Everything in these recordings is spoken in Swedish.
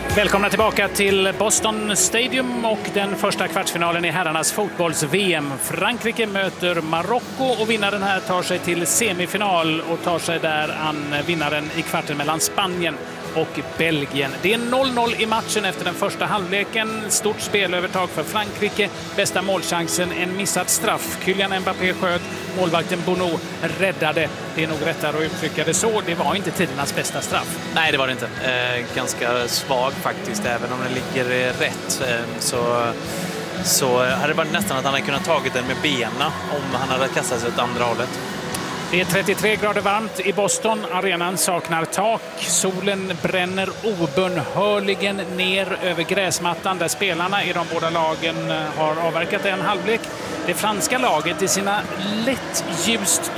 Välkomna tillbaka till Boston Stadium och den första kvartsfinalen i herrarnas fotbolls-VM. Frankrike möter Marocko och vinnaren här tar sig till semifinal och tar sig där an vinnaren i kvarten mellan Spanien och Belgien. Det är 0-0 i matchen efter den första halvleken. Stort spelövertag för Frankrike. Bästa målchansen, en missad straff. Kylian Mbappé sköt, målvakten Bono räddade. Det är nog rättare att uttrycka det så. Det var inte tidernas bästa straff. Nej, det var det inte. Ganska svag faktiskt, även om den ligger rätt. Så hade det varit nästan att han hade kunnat tagit den med benen om han hade kastat sig åt andra hållet. Det är 33 grader varmt i Boston. Arenan saknar tak. Solen bränner obönhörligen ner över gräsmattan där spelarna i de båda lagen har avverkat en halvlek. Det franska laget i sina lätt ljust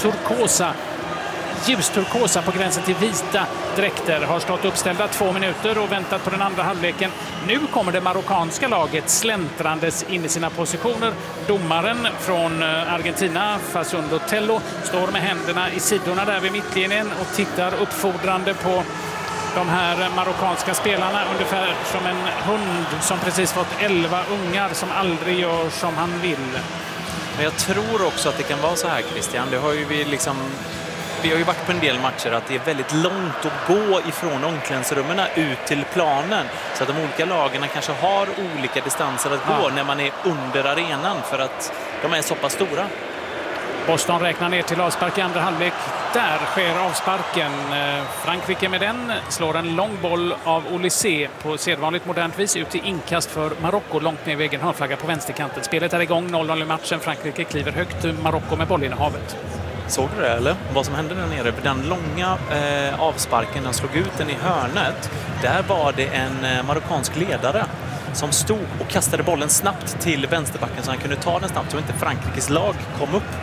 turkosa på gränsen till vita dräkter har stått uppställda 2 minuter och väntat på den andra halvleken. Nu kommer det marockanska laget släntrandes in i sina positioner. Domaren från Argentina, Facundo Tello, står med händerna i sidorna där vid mittlinjen och tittar uppfordrande på de här marockanska spelarna, ungefär som en hund som precis fått 11 ungar som aldrig gör som han vill. Men jag tror också att det kan vara så här, Christian. Det har ju vi har ju varit på en del matcher att det är väldigt långt att gå ifrån omklädningsrummen ut till planen. Så att de olika lagen kanske har olika distanser att gå när man är under arenan för att de är så pass stora. Boston räknar ner till avspark i andra halvlek. Där sker avsparken. Frankrike med den slår en lång boll av Olysée på sedvanligt modernt vis ut i inkast för Marocko långt ner vägen. Hörnflagga på vänsterkanten. Spelet är igång, 0-0 i matchen. Frankrike kliver högt, Marocko med bollinnehavet. Såg du det eller? Vad som hände där nere? Den långa avsparken, den slog ut den i hörnet. Där var det en marockansk ledare som stod och kastade bollen snabbt till vänsterbacken så han kunde ta den snabbt så inte Frankrikes lag kom upp.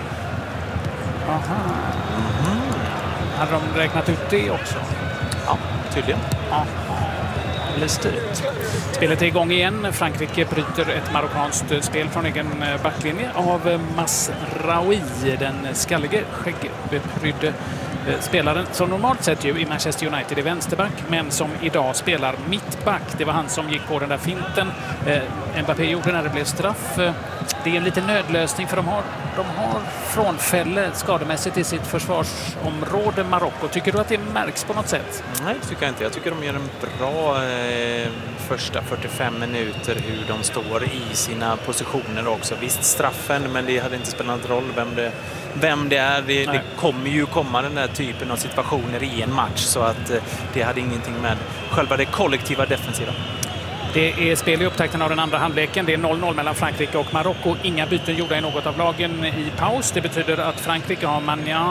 Aha. Hade de räknat ut det också? Ja, tydligen. Ja. Styrt. Spelet är igång igen. Frankrike bryter ett marockanskt spel från egen backlinje av Masraoui, den skallige skäggbeprydde spelaren som normalt sett ju i Manchester United är vänsterback men som idag spelar mittback. Det var han som gick på den där finten. Mbappé gjorde när det blev straff. Det är en liten nödlösning för de har frånfälle skademässigt i sitt försvarsområde Marocko. Tycker du att det märks på något sätt? Nej, tycker jag inte. Jag tycker de gör en bra första 45 minuter hur de står i sina positioner också. Visst straffen, men det hade inte spelat någon roll vem det är. Det kommer ju komma den där typen av situationer i en match så att det hade ingenting med själva det kollektiva defensiva. Det är spel i upptakten av den andra halvleken. Det är 0-0 mellan Frankrike och Marocko. Inga byten gjorda i något av lagen i paus. Det betyder att Frankrike har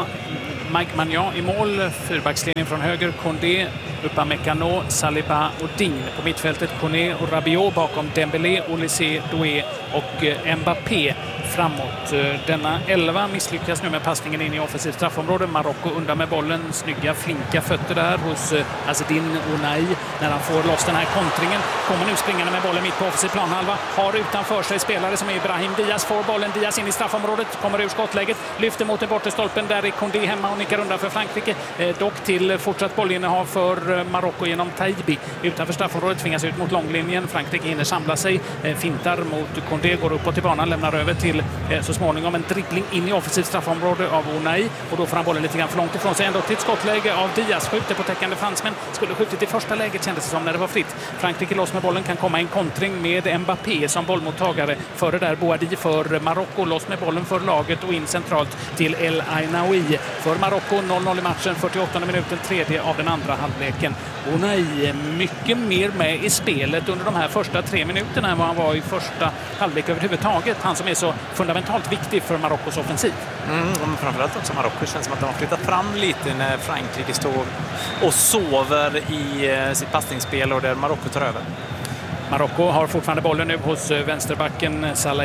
Mike Maignan i mål. Fyrbackslinjen från höger. Condé, Upamecano, Saliba och Digne. På mittfältet Koné och Rabiot bakom Dembélé, Olysée, Doué och Mbappé framåt. Denna 11 misslyckas nu med passningen in i offensivt straffområde. Marocko undan med bollen. Snygga, flinka fötter där hos Azzedine Ounahi när han får loss den här kontringen. Kommer nu springande med bollen mitt på offensiv planhalva. Har utanför sig spelare som är Brahim Diaz. Får bollen, Diaz in i straffområdet. Kommer ur skottläget. Lyfter mot den bortre stolpen. Där är Condé hemma och nickar undan för Frankrike. Dock till fortsatt bollinnehav för Marocko genom Taibi. Utanför straffområdet tvingas ut mot långlinjen. Frankrike hinner samla sig. Fintar mot Condé. Går uppåt i banan. Lämnar över till så småningom en dribbling in i offensivt straffområde av Ounahi. Och då får han bollen lite grann för långt ifrån sig. Ändå till ett skottläge av Diaz. Skjuter på täckande fransmän. Skulle skjutit i första läget kändes det som när det var fritt. Frankrike loss med bollen, kan komma en kontring med Mbappé som bollmottagare. Före där Boadi för Marocko. Loss med bollen för laget och in centralt till El Ainaoui. För Marocko 0-0 i matchen. 48 minuten, tredje av den andra halvleken. Ounahi mycket mer med i spelet under de här första 3 minuterna än vad han var i första halvlek överhuvudtaget. Han som är så fundamentalt viktig för Marockos offensiv. Och framförallt också Marocko känns som att de har flyttat fram lite när Frankrike står och sover i sitt passningsspel och där Marocko tar över. Marocko har fortfarande bollen nu hos vänsterbacken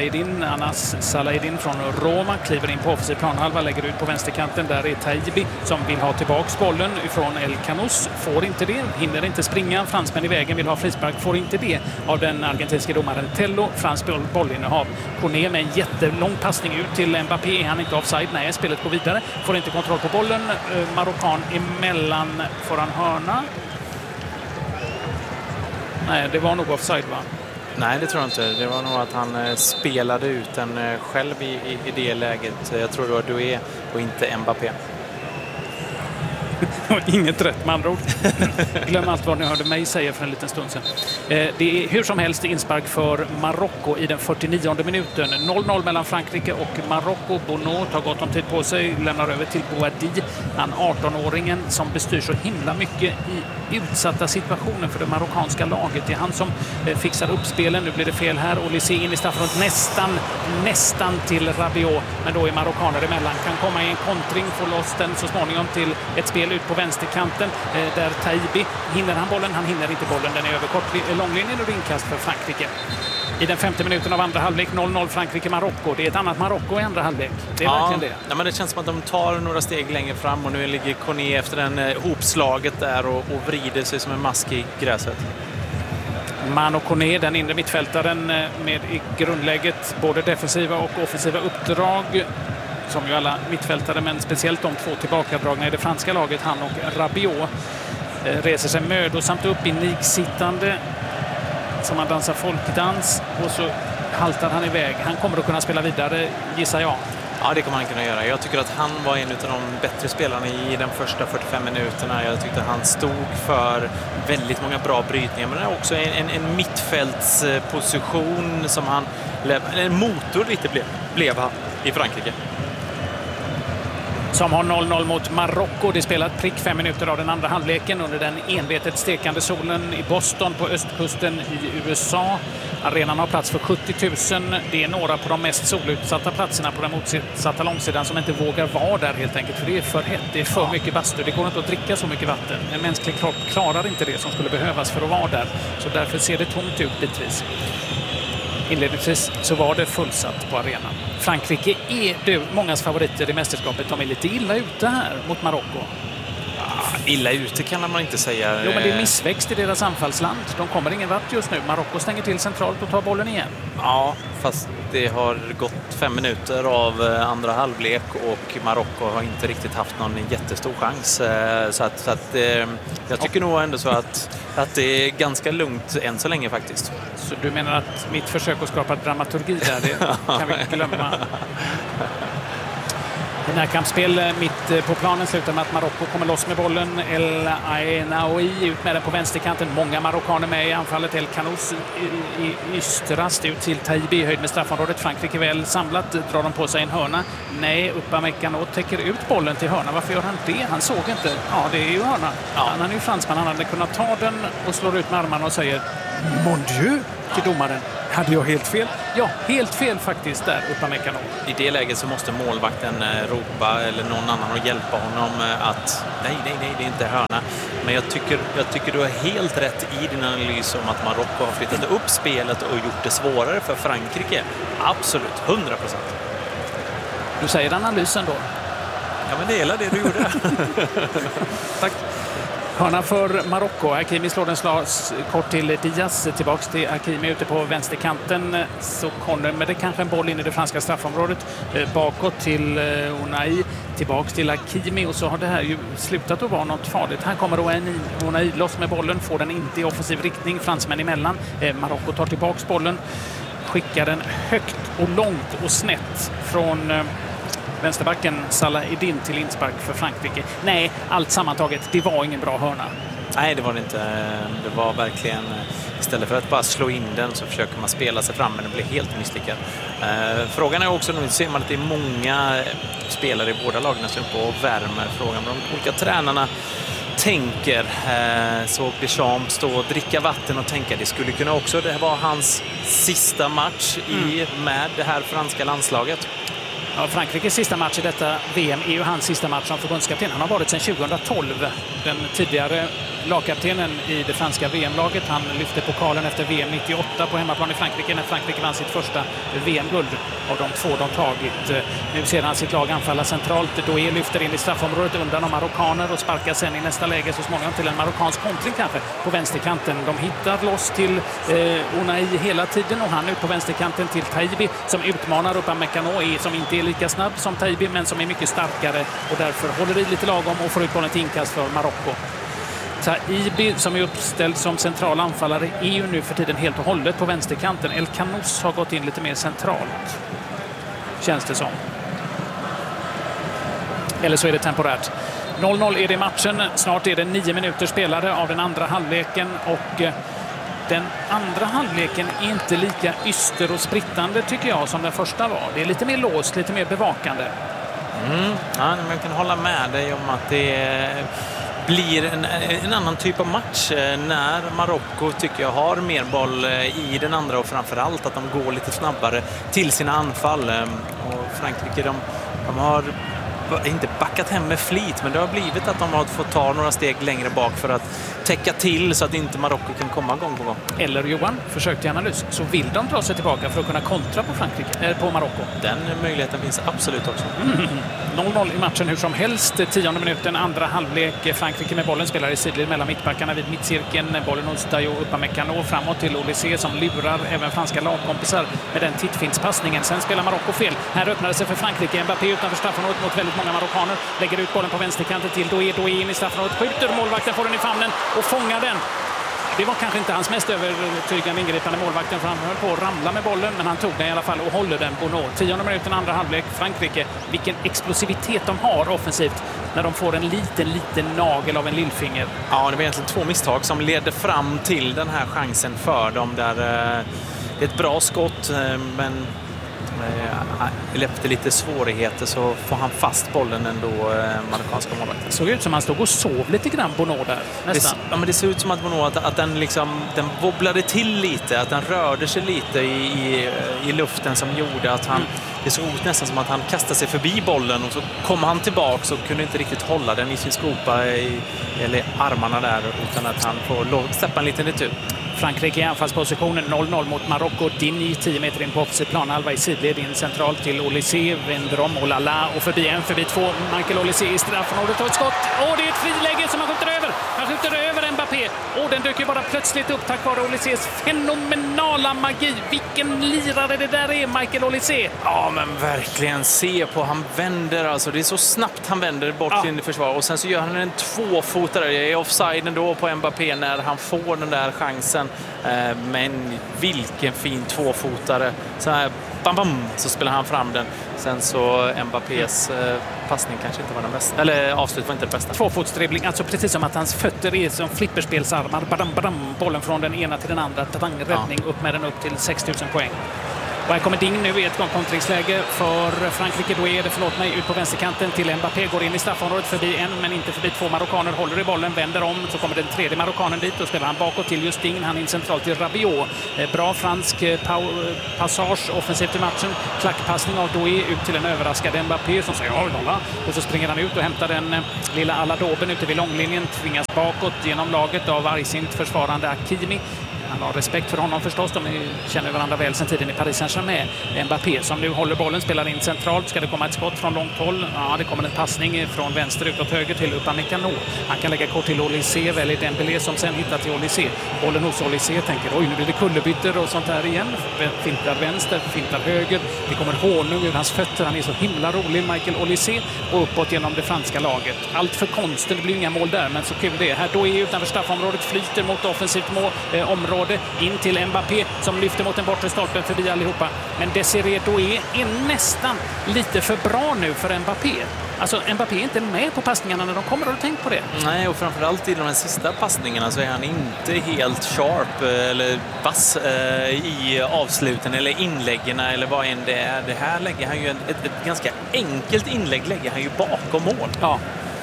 Anas Salahedin från Roma. Kliver in på offensiv planhalva, lägger ut på vänsterkanten. Där är Taibi som vill ha tillbaks bollen ifrån El Canous. Får inte det, hinner inte springa. Fransmän i vägen vill ha frispark, får inte det av den argentinska domaren Tello. Fransk bollinnehav. Koné med en jättelång passning ut till Mbappé. Är han inte offside? Nej, spelet går vidare. Får inte kontroll på bollen. Marockan emellan, får han hörna? Nej, det var nog offside, va? Nej, det tror jag inte. Det var nog att han spelade ut den själv i det läget. Jag tror det var Doué och inte Mbappé. Inget rätt med andra ord. Glöm allt vad ni hörde mig säga för en liten stund sedan. Det är hur som helst inspark för Marocko i den 49:e minuten. 0-0 mellan Frankrike och Marocko. Bono tar gott om tid på sig, lämnar över till Boadi. Han 18-åringen som bestyr så himla mycket i utsatta situationer för det marockanska laget. Det är han som fixar upp spelen. Nu blir det fel här. Olysée in i straffområdet nästan till Rabiot. Men då är marockaner emellan. Kan komma i en kontring, få loss den så småningom till ett spel ut på vänsterkanten där Taibi hinner han bollen. Han hinner inte bollen. Den är över långlinjen och inkast för Frankrike. I den 50 minuten av andra halvlek 0-0 Frankrike-Marocko. Det är ett annat Marocko i andra halvlek. Det är verkligen det. Ja, men det känns som att de tar några steg längre fram och nu ligger Cornet efter den hopslaget där och vrider sig som en mask i gräset. Mano Cornet, den inre mittfältaren med i grundläget både defensiva och offensiva uppdrag. Som ju alla mittfältare, men speciellt de två tillbakadragna i det franska laget, han och Rabiot, reser sig mödosamt upp i niksittande som han dansar folkdans och så haltar han iväg. Han kommer att kunna spela vidare, gissar jag. Ja, det kommer han kunna göra. Jag tycker att han var en av de bättre spelarna i de första 45 minuterna. Jag tyckte att han stod för väldigt många bra brytningar, men också en mittfältsposition som han... En motor lite blev han i Frankrike. Som har 0-0 mot Marocko. Det spelat prick 5 minuter av den andra halvleken under den envetet stekande solen i Boston på östkusten i USA. Arenan har plats för 70 000. Det är några på de mest solutsatta platserna på den motsatta långsidan som inte vågar vara där helt enkelt. För det är för hett, det är för mycket bastu. Det går inte att dricka så mycket vatten. En mänsklig kropp klarar inte det som skulle behövas för att vara där. Så därför ser det tomt ut bitvis. Inledningsvis så var det fullsatt på arenan. Frankrike är mångas favoriter i mästerskapet. De är lite illa ute här mot Marocko. Illa ute kan man inte säga. Jo, men det är missväxt i deras anfallsland. De kommer ingen vart just nu. Marocko stänger till centralt och tar bollen igen. Ja, fast det har gått 5 minuter av andra halvlek och Marocko har inte riktigt haft någon jättestor chans. Så att jag tycker nog ändå så att det är ganska lugnt än så länge faktiskt. Så du menar att mitt försök att skapa dramaturgi där, det kan vi glömma? Närkampsspel mitt på planen slutar med att Marocko kommer loss med bollen. El Ainaoui ut med den på vänsterkanten. Många marockaner med i anfallet. El Kanous i ysterast ut till Taibi i höjd med straffområdet. Frankrike väl samlat. Drar de på sig en hörna? Nej, Upamecano täcker ut bollen till hörna. Varför gör han det? Han såg inte. Ja, det är ju hörna. Ja. Han är ju fransman. Han hade kunnat ta den och slår ut med armarna och säger Mon Dieu till domaren. Hade jag helt fel? Ja, helt fel faktiskt där, Upamecano. I det läget så måste målvakten ropa eller någon annan och hjälpa honom att nej, det är inte hörna. Men jag tycker du har helt rätt i din analys om att Marocko har flyttat upp spelet och gjort det svårare för Frankrike. Absolut, 100%. Du säger analysen då? Ja, men det är det du gjorde. Tack. Hörna för Marocko. Hakimi slår den kort till Diaz. Tillbaks till Hakimi ute på vänsterkanten. Så kommer med det kanske en boll in i det franska straffområdet. Bakåt till Unai. Tillbaks till Hakimi. Och så har det här ju slutat att vara något farligt. Här kommer Unai loss med bollen. Får den inte i offensiv riktning. Fransmän emellan. Marocko tar tillbaks bollen. Skickar den högt och långt och snett från... vänsterbacken Salah Eddin till inspark för Frankrike. Nej, allt sammantaget, det var ingen bra hörna. Nej, det var det inte. Det var verkligen, istället för att bara slå in den så försöker man spela sig fram, men det blir helt misslyckat. Frågan är också, nu ser man att det är många spelare i båda lagen som är på och värmer. Frågan om de olika tränarna tänker. Såg Deschamps stå och dricka vatten och tänka, det skulle kunna också, det var hans sista match med det här franska landslaget. Ja, Frankrikes sista match i detta VM är ju hans sista match som förbundskapten. Han har varit sedan 2012. Den tidigare lagkaptenen i det franska VM-laget. Han lyfte pokalen efter VM 98 på hemmaplan i Frankrike när Frankrike vann sitt första VM-guld av de två de tagit. Nu ser han sitt lag anfalla centralt. Doué lyfter in i straffområdet undan av marockaner och sparkar sen i nästa läge så småningom till en marockansk kontring kanske på vänsterkanten. De hittar loss till Unai hela tiden och han ut på vänsterkanten till Taibi som utmanar Upamecano som inte är lika snabb som Taibi men som är mycket starkare och därför håller i lite lagom och får ut bollen till inkast för Marocko. Taibi som är uppställd som central anfallare är ju nu för tiden helt och hållet på vänsterkanten. El Canouz har gått in lite mer centralt, känns det som. Eller så är det temporärt. 0-0 är det i matchen. Snart är det 9 minuter spelade av den andra halvleken och den andra halvleken är inte lika yster och sprittande tycker jag som den första var. Det är lite mer låst, lite mer bevakande. Ja, men jag kan hålla med dig om att det blir en annan typ av match när Marocko tycker jag har mer boll i den andra och framförallt att de går lite snabbare till sina anfall. Och Frankrike, de har inte backat hem med flit, men det har blivit att de har fått ta några steg längre bak för att täcka till så att inte Marocko kan komma gång på gång. Eller Johan, försök till analys, så vill de dra sig tillbaka för att kunna kontra på Frankrike, på Marocko. Den möjligheten finns absolut också. 0-0 i matchen hur som helst. 10:e minuten, andra halvlek. Frankrike med bollen spelar i sidled mellan mittbackarna vid mittcirkeln. Bollen hos Dayo Upamecano framåt till Olysée som lurar även franska lagkompisar med den tittfintspassningen. Sen spelar Marocko fel. Här öppnar det sig för Frankrike. Mbappé utanför straffområdet mot väldigt många marockaner. Lägger ut bollen på vänsterkanten till Doué in i straffområdet. Skjuter, målvakten får den i famnen och fångar den. Det var kanske inte hans mest övertygande ingripande, målvakten, för han höll på att ramla med bollen, men han tog den i alla fall och håller den på nå. 10:e minuten, andra halvlek. Frankrike, vilken explosivitet de har offensivt när de får en liten nagel av en lillfinger. Ja, det var egentligen 2 misstag som ledde fram till den här chansen för dem. Där det är ett bra skott, men efter lite svårigheter så får han fast bollen ändå, marockanska målvakten. Det såg ut som han stod och sov lite grann Bono där, nästan. Men det ser ut som att Bono, att den wobblade till lite, att den rörde sig lite i luften som gjorde att han, det såg ut nästan som att han kastade sig förbi bollen och så kom han tillbaka och kunde inte riktigt hålla den i sin skopa eller armarna där, utan att han får släppa en liten retur. Frankrike i anfallspositionen, 0-0 mot Marocko. Dini 10 meter in på offensiv planhalva i sidled in centralt till Olysée, vänder om Olala och förbi 2. Michael Olysée i straffområdet tar ett skott. Det är ett friläge som han skjuter över. Han skjuter över Mbappé. Den dyker bara plötsligt upp tack vare Olysées fenomenala magi. Vilken lirare det där är, Michael Olysée. Ja, men verkligen se på. Han vänder, alltså det är så snabbt han vänder bort in i försvar. Och sen så gör han en 2-fotare. Det är offside ändå på Mbappé när han får den där chansen. Men vilken fin 2-fotare. Så här, bam, så spelar han fram den. Sen så Mbappés passning kanske inte var den bästa. Eller avslut var inte det bästa. 2-fotsdribbling, alltså precis som att hans fötter är som flipperspelsarmar. Badam, bollen från den ena till den andra. Räddning, upp med den upp till 6 000 poäng. Och här kommer Ding nu i ett kontringsläge för Frankrike. Då är det, ut på vänsterkanten till Mbappé. Går in i straffområdet förbi en, men inte förbi 2 marockaner. Håller i bollen, vänder om. Så kommer den tredje marockanen dit och spelar han bakåt till just Ding. Han in centralt till Rabiot. Bra fransk passage offensivt i matchen. Klackpassning av Doué ut till en överraskad Mbappé som säger ja. Och så springer han ut och hämtar den lilla Aladoben ute vid långlinjen. Tvingas bakåt genom laget av argsint försvarande Hakimi. Han har respekt för honom förstås. De känner varandra väl sedan tiden i Paris Saint-Germain. Mbappé som nu håller bollen, spelar in centralt. Ska det komma ett skott från långt håll? Ja, det kommer en passning från vänster utåt höger till Upamecano. Han kan lägga kort till Olysée, väldigt Dembélé som sen hittar till Olysée. Bollen hos Olysée, tänker oj, nu blir det kullerbytter och sånt här igen. Filtrar vänster, filtrar höger. Det kommer honung ur hans fötter. Han är så himla rolig, Michael Olysée. Och uppåt genom det franska laget. Allt för konstigt, det blir inga mål där, men så kul det är. Här då är utanför straffområdet, flyter mot offensivt område. In till Mbappé som lyfter mot den bortre stolpen förbi allihopa. Men Désiré Doué är nästan lite för bra nu för Mbappé. Alltså Mbappé är inte med på passningarna när de kommer. Har du tänkt på det? Nej, och framförallt i de här sista passningarna så är han inte helt sharp eller vass i avsluten eller inläggen eller vad än det är. Det här lägger han ju ett ganska enkelt inlägg lägger han ju bakom mål. Ja.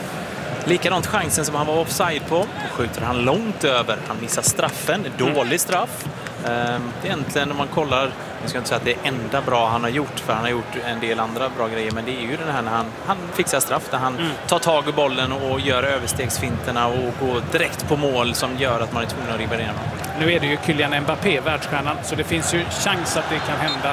Likadant chansen som han var offside på. Då skjuter han långt över. Han missar straffen. Dålig straff. Egentligen om man kollar, jag ska inte säga att det är enda bra han har gjort, för han har gjort en del andra bra grejer, men det är ju den här när han fixar straff där han tar tag i bollen och gör överstegsfinterna och går direkt på mål som gör att man är tvungen att ribba ner honom. Nu är det ju Kylian Mbappé, världsstjärnan, så det finns ju chans att det kan hända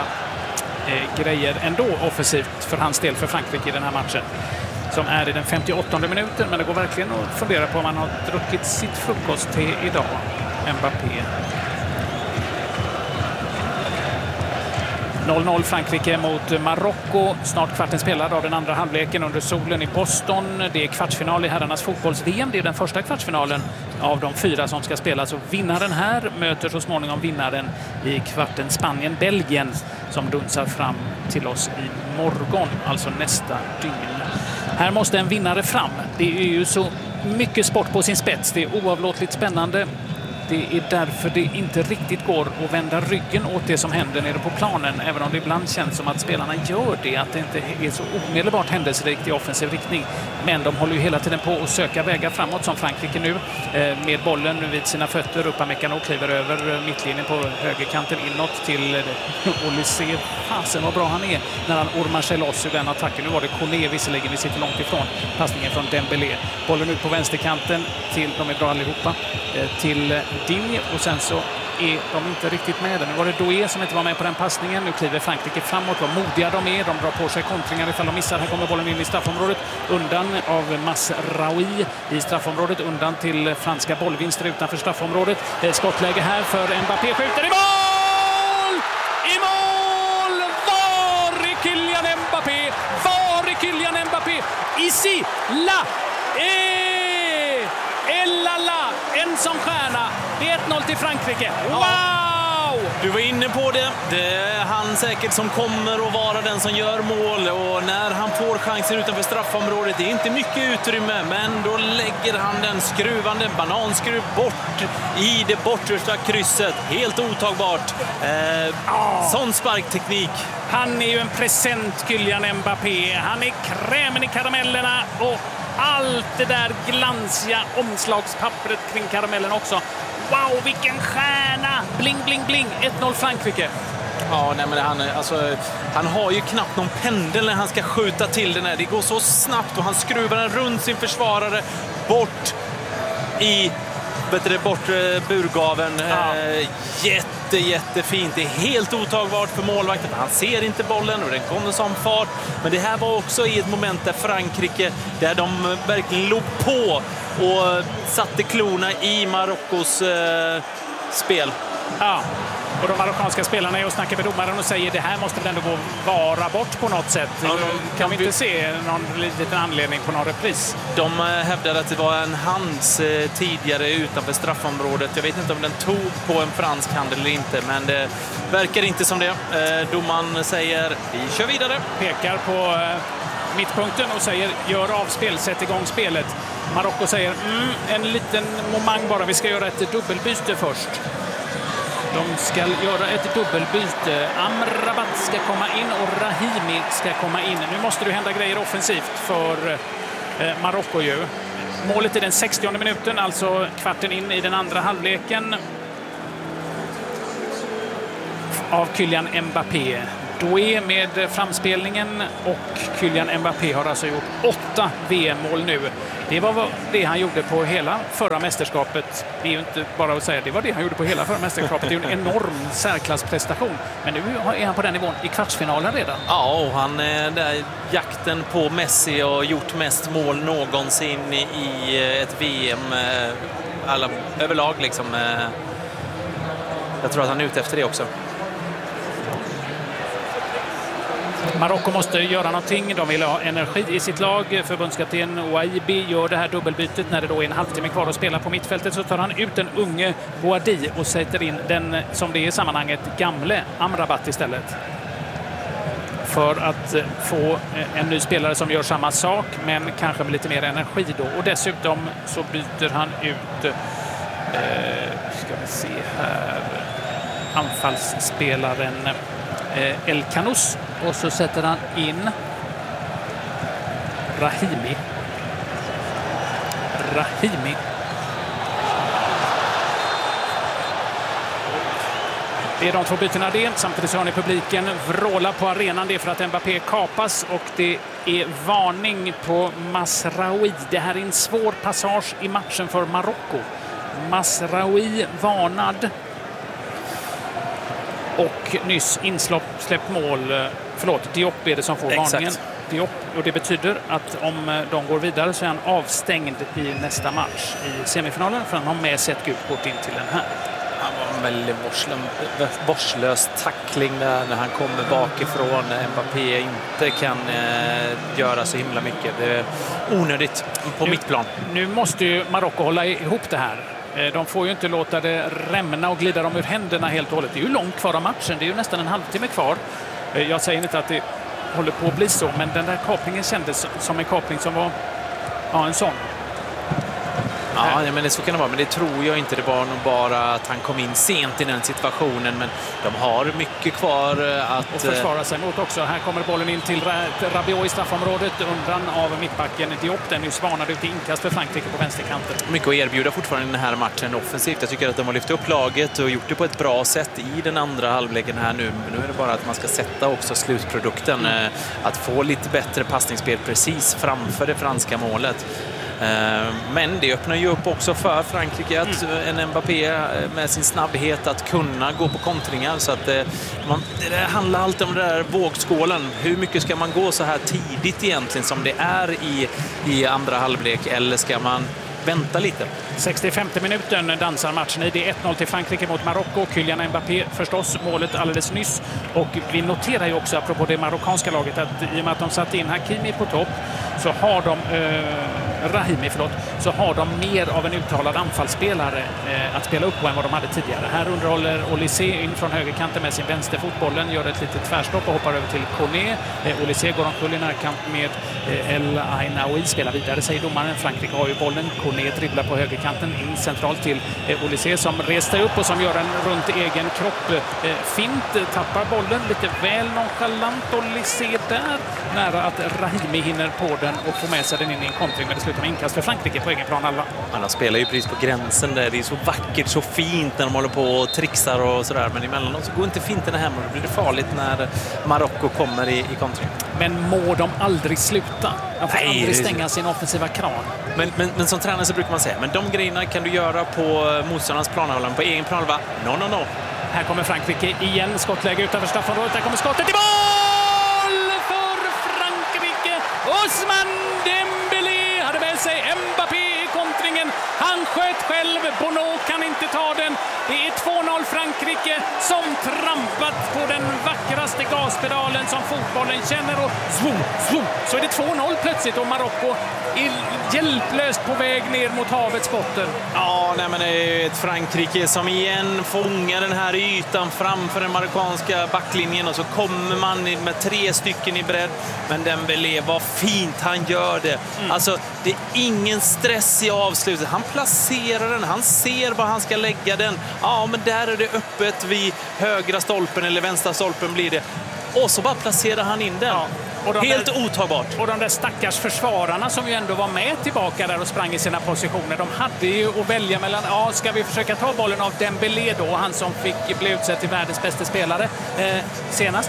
grejer ändå offensivt för hans del för Frankrike i den här matchen. Som är i den 58:e minuten, men det går verkligen att fundera på om han har druckit sitt frukost till idag, Mbappé. 0-0 Frankrike mot Marocko. Snart kvarten spelad av den andra halvleken under solen i Boston. Det är kvartsfinal i herrarnas fotbolls-VM. Det är den första kvartsfinalen av de 4 som ska spelas. Och vinnaren här möter så småningom vinnaren i kvarten Spanien-Belgien som dunsar fram till oss i morgon, alltså nästa dygn. Här måste en vinnare fram. Det är ju så mycket sport på sin spets. Det är oavlåtligt spännande. Det är därför det inte riktigt går att vända ryggen åt det som händer nere på planen, även om det ibland känns som att spelarna gör det, att det inte är så omedelbart händelserikt i offensiv riktning. Men de håller ju hela tiden på att söka vägar framåt, som Frankrike nu med bollen vid sina fötter. Upamecano kliver över mittlinjen på högerkanten inåt till Olysée. Fasen vad bra han är när han ormar sig loss ur den attacken. Nu var det Kone visserligen, vi sitter långt ifrån passningen från Dembélé. Bollen ut på vänsterkanten till, de är bra allihopa, till Digne, och sen så är de inte riktigt med. Nu var det Doué som inte var med på den passningen. Nu kliver Frankrike framåt. Vad modiga de är. De drar på sig kontringar ifall de missar. Här kommer bollen in i straffområdet. Undan av Masraoui i straffområdet. Undan till franska bollvinster utanför straffområdet. Skottläge här för Mbappé. Skjuter i mål! I mål! Var är Kylian Mbappé? Var är Kylian Mbappé? Ici! La! Elala! En som stjärna. Det är 1-0 till Frankrike. Wow! Du var inne på det. Det är han säkert som kommer att vara den som gör mål. Och när han får chansen utanför straffområdet, det är inte mycket utrymme, men då lägger han den skruvande bananskruv bort i det bortersta krysset. Helt otagbart. Sån sparkteknik. Han är ju en present, Kylian Mbappé. Han är krämen i karamellerna och allt det där glansiga omslagspappret kring karamellen också. Wow, vilken stjärna! Bling, bling, bling. 1-0 Frankrike. Ja, nej, men han har ju knappt någon pendel när han ska skjuta till den här. Det går så snabbt och han skruvar den runt sin försvarare bort i bortre burgaven. Jättefint. Det är helt otagbart för målvakten. Han ser inte bollen och den kommer som fart. Men det här var också i ett moment där Frankrike, där de verkligen låg på och satte klorna i Marockos spel. Ja. Och de marockanska spelarna är och snackar med domaren och säger det här måste väl ändå gå vara bort på något sätt. Kan vi inte se någon liten anledning på någon repris? De hävdade att det var en hands tidigare utanför straffområdet. Jag vet inte om den tog på en fransk hand eller inte, men det verkar inte som det. Domaren säger vi kör vidare. Pekar på mittpunkten och säger gör avspel, sätt igång spelet. Marocko säger en liten moment bara, vi ska göra ett dubbelbyte först. De ska göra ett dubbelbyte. Amrabat ska komma in och Rahimi ska komma in. Nu måste det hända grejer offensivt för Marocko ju. Målet i den 60:e minuten, alltså kvarten in i den andra halvleken av Kylian Mbappé. Doué med framspelningen och Kylian Mbappé har alltså gjort 8 VM-mål nu. Det var det han gjorde på hela förra mästerskapet. Det är ju inte bara att säga det var det han gjorde på hela förra mästerskapet. Det är en enorm särklassprestation. Men nu är han på den nivån i kvartsfinalen redan. Ja, och han är där jakten på Messi och gjort mest mål någonsin i ett VM överlag liksom. Jag tror att han är ute efter det också. Marocko måste göra någonting. De vill ha energi i sitt lag. Förbundskapten Ouaibi gör det här dubbelbytet. När det då är en halvtimme kvar att spela på mittfältet så tar han ut den unge Boadi och sätter in den, som det är i sammanhanget, gamle Amrabat istället. För att få en ny spelare som gör samma sak men kanske med lite mer energi då. Och dessutom så byter han ut ska vi se här, anfallsspelaren El Kanous, och så sätter han in Rahimi. Det är de två bytena det. Samtidigt så har ni publiken vråla på arenan. Det är för att Mbappé kapas och det är varning på Masraoui. Det här är en svår passage i matchen för Marocko. Masraoui varnad. Och nyss insläppt mål, Diop är det som får varningen. Diop, och det betyder att om de går vidare så är han avstängd i nästa match i semifinalen för han har med sig ett gult kort in till den här. Han var väldigt vårdslös tackling där när han kommer bakifrån. Mbappé inte kan göra så himla mycket. Det är onödigt på mittplan. Nu måste ju Marocko hålla ihop det här. De får ju inte låta det rämna och glida dem ur händerna helt och hållet. Det är ju långt kvar av matchen. Det är ju nästan en halvtimme kvar. Jag säger inte att det håller på att bli så, men den där kapningen kändes som en kapning som var en sån. Ja, men så kan det vara. Men det tror jag inte. Det var nog bara att han kom in sent i den situationen. Men de har mycket kvar att... Och försvara sig mot också. Här kommer bollen in till Rabiot i straffområdet. Undan av mittbacken Diop. Den nu svanade ut i inkast för Frankrike på vänsterkanten. Mycket att erbjuda fortfarande i den här matchen offensivt. Jag tycker att de har lyft upp laget och gjort det på ett bra sätt i den andra halvleken här nu. Men nu är det bara att man ska sätta också slutprodukten. Att få lite bättre passningsspel precis framför det franska målet. Men det öppnar ju upp också för Frankrike att en Mbappé med sin snabbhet att kunna gå på kontringar, så att det handlar alltid om den där vågskålen. Hur mycket ska man gå så här tidigt egentligen som det är i andra halvlek, eller ska man vänta lite? 65:e minuten dansar matchen i. Det är 1-0 till Frankrike mot Marocko. Kylian Mbappé förstås, målet alldeles nyss. Och vi noterar ju också, apropå det marockanska laget, att i och med att de satt in Hakimi på topp så har de Rahimi, så har de mer av en uttalad anfallsspelare att spela upp på än vad de hade tidigare. Här underhåller Olysée in från högerkanten med sin vänsterfotbollen, gör ett litet tvärstopp och hoppar över till Koné. Olysée går omkull i närkamp med El Ainaoui, spelar vidare, säger domaren. Frankrike har ju bollen. Koné dribblar på högerkanten in centralt till Olysée som reste upp och som gör en runt egen kropp fint, tappar bollen lite väl nonchalant. Olysée där nära att Rahimi hinner på den och får med sig den in i en kontring, men det slutar med inkast för Frankrike på egen plan halva. Han spelar ju precis på gränsen där. Det är så vackert, så fint när de håller på och trixar och sådär, men emellanåt så går inte finterna hem och då blir det farligt när Marocko kommer i kontring. Men må de aldrig sluta? De får aldrig stänga sin offensiva kran. Men som tränare så brukar man säga, men de grejerna kan du göra på motståndarnas planhalva, på egen planhalva. No. Här kommer Frankrike igen, skottläge utanför straffområdet. Där kommer skottet i mål för Frankrike. Ousmane Dembélé hade med sig Mbappé i kontringen. Han sköt själv, Bono kan inte ta den. Det är 2-0 Frankrike som trampat på den vackraste gaspedalen som fotbollen känner, och så är det 2-0 plötsligt och Marocko är hjälplöst på väg ner mot havets botten. Ja, men det är ett Frankrike som igen fångar den här ytan framför den marockanska backlinjen, och så kommer man med 3 stycken i bredd. Men Dembélé, vad fint han gör det. Alltså, det är ingen stress i avslutet. Han placerar den, han ser var han ska lägga den. Ja, men där är det öppet vid högra stolpen eller vänstra stolpen blir det. Och så bara placerar han in den. Ja. Helt otagbart. Och de där stackars försvararna som ju ändå var med tillbaka där och sprang i sina positioner. De hade ju att välja mellan, ska vi försöka ta bollen av Dembélé då, han som fick bli utsedd till världens bästa spelare senast.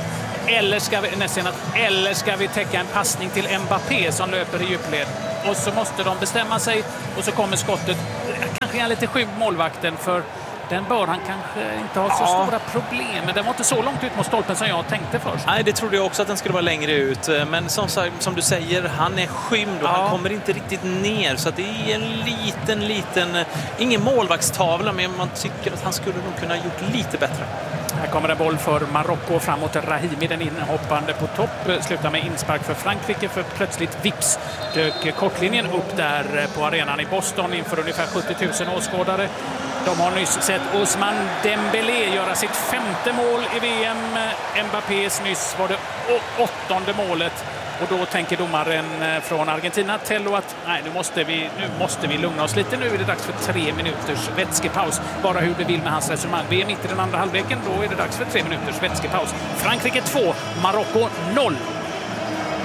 Eller ska vi täcka en passning till Mbappé som löper i djupled. Och så måste de bestämma sig, och så kommer skottet. Kanske är lite skymd målvakten, för den bör han kanske inte ha så stora problem. Men den var inte så långt ut mot stolpen som jag tänkte först. Nej, det trodde jag också att den skulle vara längre ut. Men som du säger, han är skymd och han kommer inte riktigt ner. Så att det är en liten... Ingen målvaktstavla, men man tycker att han skulle nog kunna ha gjort lite bättre. Här kommer en boll för Marocko framåt Rahimi, den inhoppande på topp. Slutar med inspark för Frankrike, för plötsligt vips dök kortlinjen upp där på arenan i Boston inför ungefär 70 000 åskådare. De har nyss sett Ousmane Dembélé göra sitt 5:e mål i VM. Mbappés nyss var det 8:e målet. Och då tänker domaren från Argentina, Tello, att nu måste vi lugna oss lite. Nu är det dags för 3 minuters vätskepaus. Bara hur det vill med hans resonemang. Vi är mitt i den andra halvleken, då är det dags för 3 minuters vätskepaus. Frankrike 2, Marocko 0.